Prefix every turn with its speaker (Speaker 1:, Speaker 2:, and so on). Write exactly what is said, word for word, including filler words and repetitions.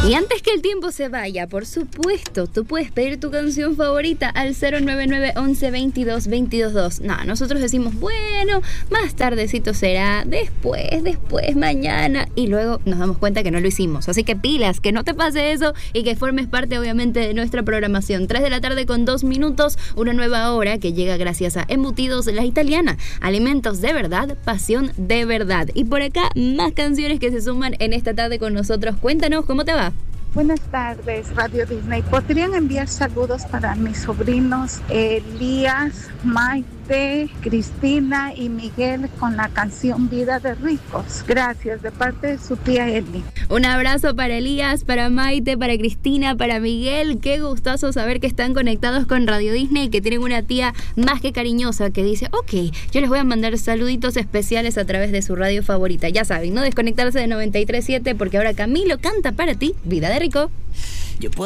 Speaker 1: Y antes que el tiempo se vaya, por supuesto, tú puedes pedir tu canción favorita al cero nueve nueve once veintidós veintidós dos. No, nosotros decimos, bueno, más tardecito será, después, después, mañana, y luego nos damos cuenta que no lo hicimos. Así que pilas, que no te pase eso y que formes parte, obviamente, de nuestra programación. tres de la tarde con dos minutos, una nueva hora que llega gracias a Embutidos La Italiana. Alimentos de verdad, pasión de verdad. Y por acá, más canciones que se suman en esta tarde con nosotros. Cuéntanos, ¿cómo te va?
Speaker 2: Buenas tardes, Radio Disney. ¿Podrían enviar saludos para mis sobrinos Elías, Maite, Cristina y Miguel con la canción Vida de Ricos? Gracias, de parte de su tía Eli.
Speaker 1: Un abrazo para Elías, para Maite, para Cristina, para Miguel. Qué gustazo saber que están conectados con Radio Disney, que tienen una tía más que cariñosa que dice, ok, yo les voy a mandar saluditos especiales a través de su radio favorita. Ya saben, no desconectarse de noventa y tres punto siete porque ahora Camilo canta para ti Vida de Rico. Yo puedo